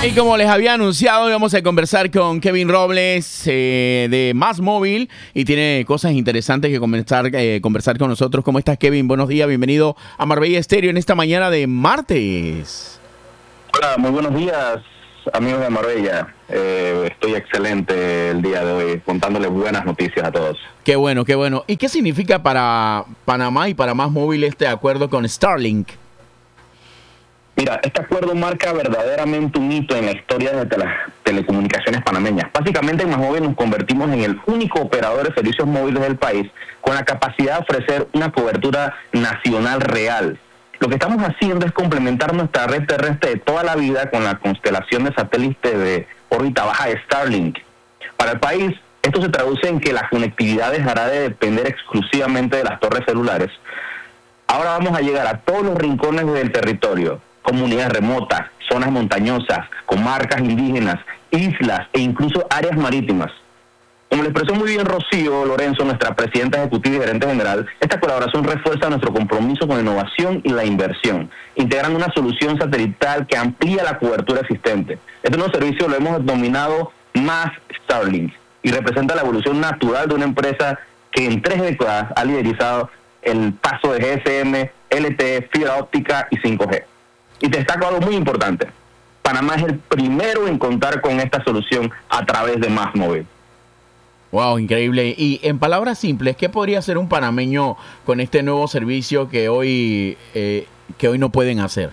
Y como les había anunciado, vamos a conversar con Kevin Robles de Más Móvil y tiene cosas interesantes que conversar con nosotros. ¿Cómo estás, Kevin? Buenos días, bienvenido a Marbella Estéreo en esta mañana de martes. Hola, muy buenos días, amigos de Marbella. Estoy excelente el día de hoy, contándoles buenas noticias a todos. Qué bueno, qué bueno. ¿Y qué significa para Panamá y para Más Móvil este acuerdo con Starlink? Mira, este acuerdo marca verdaderamente un hito en la historia de las telecomunicaciones panameñas. Básicamente en Más Móvil nos convertimos en el único operador de servicios móviles del país con la capacidad de ofrecer una cobertura nacional real. Lo que estamos haciendo es complementar nuestra red terrestre de toda la vida con la constelación de satélites de órbita baja de Starlink. Para el país, esto se traduce en que la conectividad dejará de depender exclusivamente de las torres celulares. Ahora vamos a llegar a todos los rincones del territorio, comunidades remotas, zonas montañosas, comarcas indígenas, islas e incluso áreas marítimas. Como le expresó muy bien Rocío Lorenzo, nuestra presidenta ejecutiva y gerente general, esta colaboración refuerza nuestro compromiso con la innovación y la inversión, integrando una solución satelital que amplía la cobertura existente. Este nuevo servicio lo hemos denominado Más Starlink y representa la evolución natural de una empresa que en 3 décadas ha liderizado el paso de GSM, LTE, fibra óptica y 5G. Y te destaco algo muy importante. Panamá es el primero en contar con esta solución a través de Más Móvil. Wow, increíble. Y en palabras simples, ¿qué podría hacer un panameño con este nuevo servicio que hoy no pueden hacer?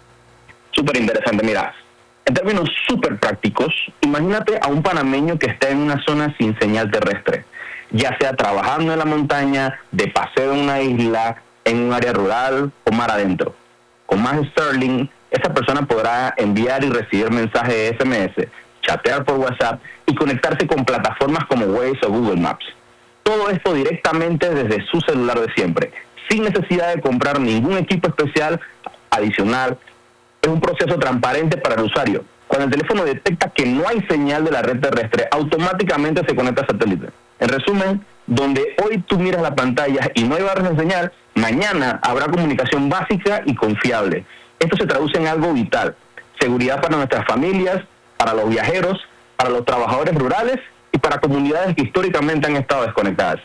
Súper interesante, mira. En términos súper prácticos, imagínate a un panameño que está en una zona sin señal terrestre, ya sea trabajando en la montaña, de paseo en una isla, en un área rural o mar adentro. Con Más Starlink, esa persona podrá enviar y recibir mensajes de SMS, chatear por WhatsApp y conectarse con plataformas como Waze o Google Maps. Todo esto directamente desde su celular de siempre, sin necesidad de comprar ningún equipo especial adicional. Es un proceso transparente para el usuario. Cuando el teléfono detecta que no hay señal de la red terrestre, automáticamente se conecta al satélite. En resumen, donde hoy tú miras la pantalla y no hay barras de señal, mañana habrá comunicación básica y confiable. Esto se traduce en algo vital: seguridad para nuestras familias, para los viajeros, para los trabajadores rurales y para comunidades que históricamente han estado desconectadas.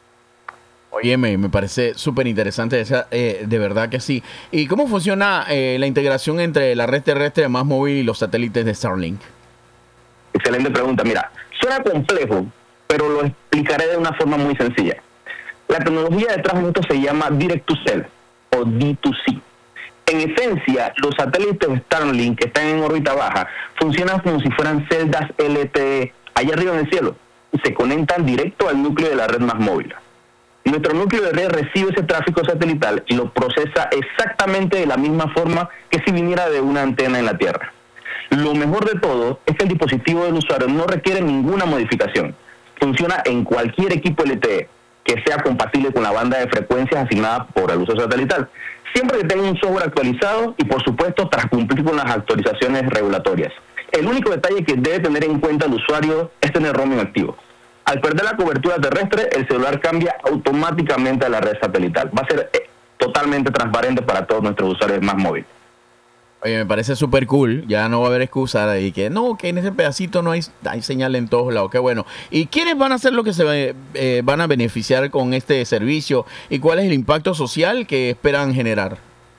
Oye, me parece súper interesante, de verdad que sí. ¿Y cómo funciona la integración entre la red terrestre de Más Móvil y los satélites de Starlink? Excelente pregunta. Mira, suena complejo, pero lo explicaré de una forma muy sencilla. La tecnología detrás de esto se llama Direct-to-Cell o D2C. En esencia, los satélites de Starlink que están en órbita baja funcionan como si fueran celdas LTE allá arriba en el cielo y se conectan directo al núcleo de la red Más Móvil. Nuestro núcleo de red recibe ese tráfico satelital y lo procesa exactamente de la misma forma que si viniera de una antena en la Tierra. Lo mejor de todo es que el dispositivo del usuario no requiere ninguna modificación. Funciona en cualquier equipo LTE que sea compatible con la banda de frecuencias asignada por el uso satelital, siempre que tenga un software actualizado y, por supuesto, tras cumplir con las actualizaciones regulatorias. El único detalle que debe tener en cuenta el usuario es tener roaming activo. Al perder la cobertura terrestre, el celular cambia automáticamente a la red satelital. Va a ser totalmente transparente para todos nuestros usuarios Más Móvil. Oye, me parece súper cool. Ya no va a haber excusa de que no, que en ese pedacito no hay señal en todos lados. Qué bueno. ¿Y quiénes van a ser los que se van a beneficiar con este servicio? ¿Y cuál es el impacto social que esperan generar?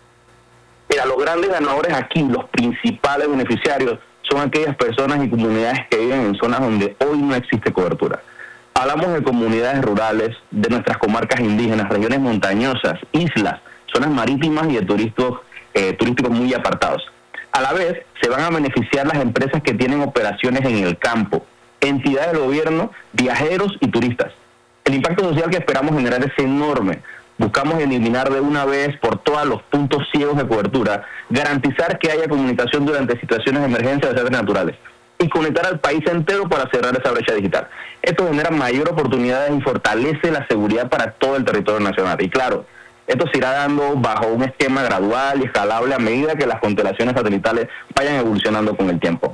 Mira, los grandes ganadores aquí, los principales beneficiarios, son aquellas personas y comunidades que viven en zonas donde hoy no existe cobertura. Hablamos de comunidades rurales, de nuestras comarcas indígenas, regiones montañosas, islas, zonas marítimas y de turísticos muy apartados. A la vez, se van a beneficiar las empresas que tienen operaciones en el campo, entidades del gobierno, viajeros y turistas. El impacto social que esperamos generar es enorme. Buscamos eliminar de una vez por todas los puntos ciegos de cobertura, garantizar que haya comunicación durante situaciones de emergencia de desastres naturales y conectar al país entero para cerrar esa brecha digital. Esto genera mayor oportunidades y fortalece la seguridad para todo el territorio nacional. Y claro, esto se irá dando bajo un esquema gradual y escalable a medida que las constelaciones satelitales vayan evolucionando con el tiempo.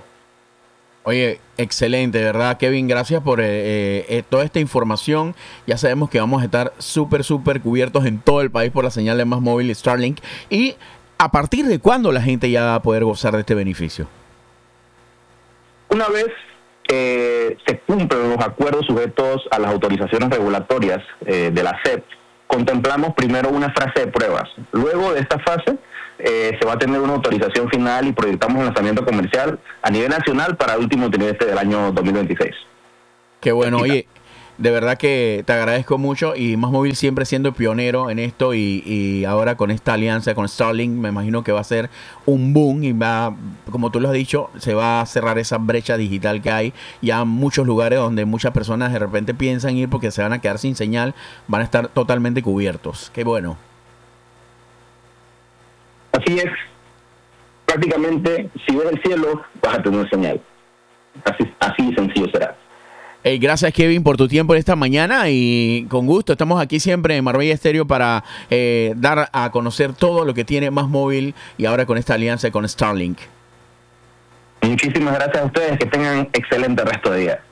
Oye, excelente, ¿verdad, Kevin? Gracias por toda esta información. Ya sabemos que vamos a estar súper cubiertos en todo el país por la señal de Más Móvil Starlink. ¿Y a partir de cuándo la gente ya va a poder gozar de este beneficio? Una vez se cumplen los acuerdos sujetos a las autorizaciones regulatorias de la SEP, contemplamos primero una fase de pruebas. Luego de esta fase se va a tener una autorización final y proyectamos un lanzamiento comercial a nivel nacional para el último trimestre del año 2026. Qué bueno, oye, de verdad que te agradezco mucho, y Más Móvil siempre siendo pionero en esto, y ahora con esta alianza con Starlink me imagino que va a ser un boom, y va, como tú lo has dicho, se va a cerrar esa brecha digital que hay ya en muchos lugares donde muchas personas de repente piensan ir porque se van a quedar sin señal, van a estar totalmente cubiertos. Qué bueno. Así es, prácticamente si ves el cielo vas a tener señal. Así sencillo será. Hey, gracias, Kevin, por tu tiempo en esta mañana, y con gusto estamos aquí siempre en Marbella Estéreo para dar a conocer todo lo que tiene Más Móvil, y ahora con esta alianza con Starlink. Muchísimas gracias a ustedes, que tengan excelente resto de día.